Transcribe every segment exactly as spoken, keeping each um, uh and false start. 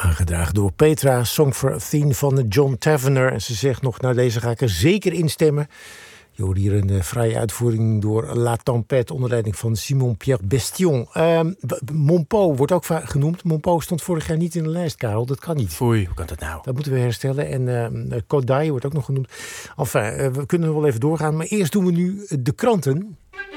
Aangedragen door Petra, Song for Athene van John Tavener. En ze zegt nog, nou deze ga ik er zeker instemmen. Je hoort hier een uh, vrije uitvoering door La Tempête onder leiding van Simon-Pierre Bestion. Uh, Monpou wordt ook vaak genoemd. Monpou stond vorig jaar niet in de lijst, Karel. Dat kan niet. Foei, hoe kan dat nou? Dat moeten we herstellen. En uh, Kodai wordt ook nog genoemd. Enfin, uh, we kunnen wel even doorgaan. Maar eerst doen we nu de kranten.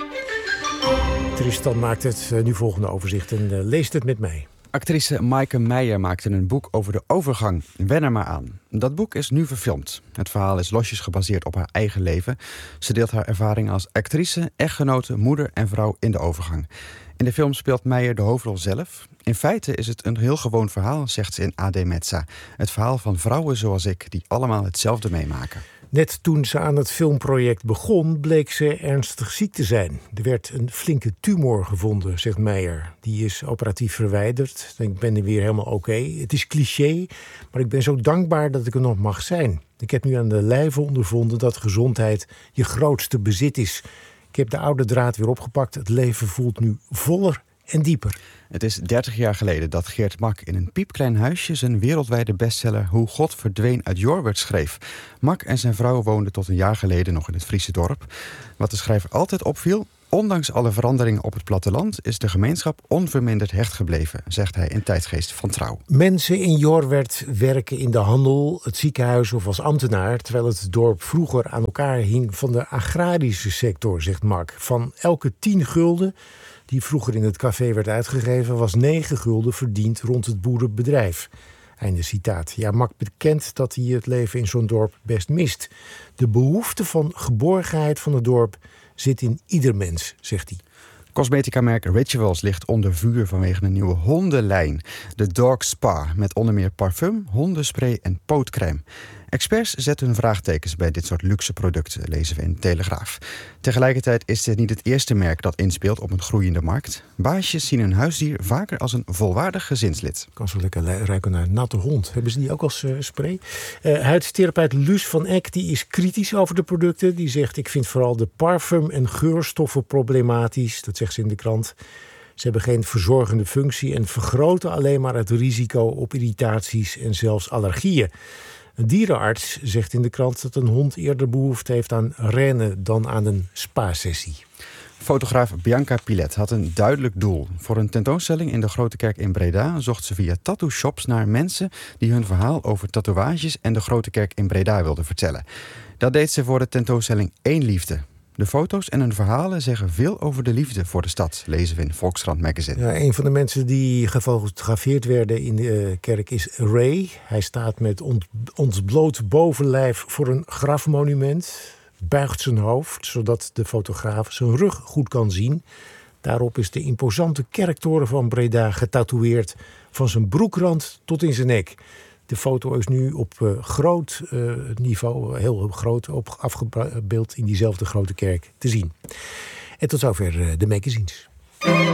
Tristan maakt het uh, nu volgende overzicht en uh, leest het met mij. Actrice Maaike Meijer maakte een boek over de overgang. Wen er maar aan. Dat boek is nu verfilmd. Het verhaal is losjes gebaseerd op haar eigen leven. Ze deelt haar ervaring als actrice, echtgenote, moeder en vrouw in de overgang. In de film speelt Meijer de hoofdrol zelf. In feite is het een heel gewoon verhaal, zegt ze in A D Mezza. Het verhaal van vrouwen zoals ik, die allemaal hetzelfde meemaken. Net toen ze aan het filmproject begon, bleek ze ernstig ziek te zijn. Er werd een flinke tumor gevonden, zegt Meijer. Die is operatief verwijderd. Ik ben er weer helemaal oké. Okay. Het is cliché, maar ik ben zo dankbaar dat ik er nog mag zijn. Ik heb nu aan de lijve ondervonden dat gezondheid je grootste bezit is. Ik heb de oude draad weer opgepakt. Het leven voelt nu voller en dieper. Het is dertig jaar geleden dat Geert Mak in een piepklein huisje zijn wereldwijde bestseller Hoe God verdween uit Jorwert schreef. Mak en zijn vrouw woonden tot een jaar geleden nog in het Friese dorp. Wat de schrijver altijd opviel, ondanks alle veranderingen op het platteland is de gemeenschap onverminderd hecht gebleven, zegt hij in Tijdgeest van Trouw. Mensen in Jorwert werken in de handel, het ziekenhuis of als ambtenaar, terwijl het dorp vroeger aan elkaar hing van de agrarische sector, zegt Mak. Van elke tien gulden die vroeger in het café werd uitgegeven, was negen gulden verdiend rond het boerenbedrijf. Einde citaat. Ja, Mak bekent dat hij het leven in zo'n dorp best mist. De behoefte van geborgenheid van het dorp zit in ieder mens, zegt hij. Cosmetica-merk Rituals ligt onder vuur vanwege een nieuwe hondenlijn. De Dog Spa, met onder meer parfum, hondenspray en pootcrème. Experts zetten hun vraagtekens bij dit soort luxe producten, lezen we in de Telegraaf. Tegelijkertijd is dit niet het eerste merk dat inspeelt op een groeiende markt. Baasjes zien een huisdier vaker als een volwaardig gezinslid. Kan zo lekker ruiken naar een natte hond. Hebben ze die ook als uh, spray? Uh, huidtherapeut Luus van Eck die is kritisch over de producten. Die zegt, ik vind vooral de parfum- en geurstoffen problematisch. Dat zegt ze in de krant. Ze hebben geen verzorgende functie en vergroten alleen maar het risico op irritaties en zelfs allergieën. Een dierenarts zegt in de krant dat een hond eerder behoefte heeft aan rennen dan aan een spa-sessie. Fotograaf Bianca Pilet had een duidelijk doel. Voor een tentoonstelling in de Grote Kerk in Breda zocht ze via tattoo-shops naar mensen die hun verhaal over tatoeages en de Grote Kerk in Breda wilden vertellen. Dat deed ze voor de tentoonstelling Eén Liefde. De foto's en hun verhalen zeggen veel over de liefde voor de stad, lezen we in Volkskrant Magazine. Ja, een van de mensen die gefotografeerd werden in de uh, kerk is Ray. Hij staat met ont, ontbloot bovenlijf voor een grafmonument, buigt zijn hoofd, zodat de fotograaf zijn rug goed kan zien. Daarop is de imposante kerktoren van Breda getatoeëerd, van zijn broekrand tot in zijn nek. De foto is nu op uh, groot uh, niveau, heel groot, op afgebeeld in diezelfde grote kerk te zien. En tot zover uh, de magazines.